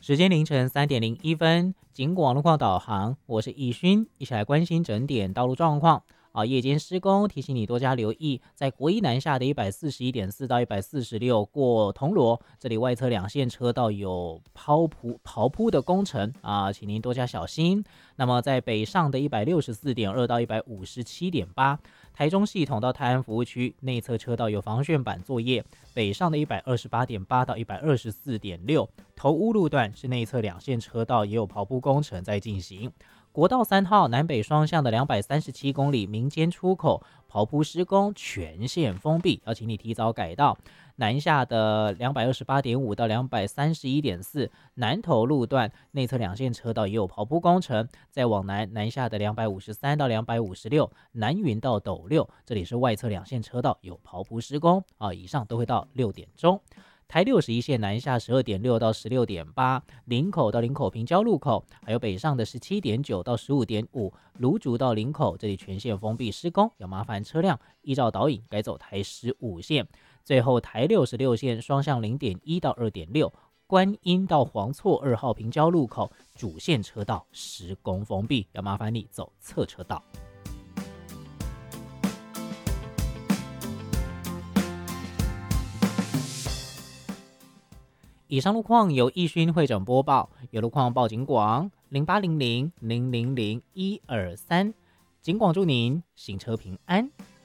时间凌晨3:01，警广路况导航，我是易勋，一起来关心整点道路状况。夜间施工，提醒你多加留意，在国一南下的141.4到146过铜锣，这里外侧两线车道有刨铺的工程请您多加小心。那么在北上的164.2到157.8，台中系统到泰安服务区内侧车道有防旋板作业，北上的128.8到124.6，头屋路段是内侧两线车道也有刨铺工程在进行。国道3号南北双向的237公里民间出口刨铺施工全线封闭，要请你提早改道。南下的228.5到231.4南投路段内侧两线车道也有刨铺工程，再往南下的253到256南云到斗六，这里是外侧两线车道有刨铺施工以上都会到6点钟。台61线南下12.6到16.8，林口到林口平交路口，还有北上的17.9到15.5，芦竹到林口，这里全线封闭施工，要麻烦车辆依照导引改走台15线。最后台66线双向0.1到2.6，观音到黄厝2号平交路口，主线车道施工封闭，要麻烦你走侧车道。以上路况由易勋会诊播报，有路况报警广0800000123，警广祝您行车平安。